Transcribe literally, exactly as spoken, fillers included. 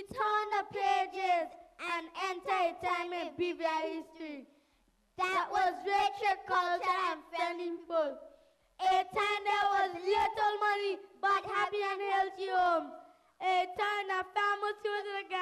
We turn the pages and enter a time in B V I history that was rich in culture and meaningful. A time there was little money but happy and healthy homes. A time that families used to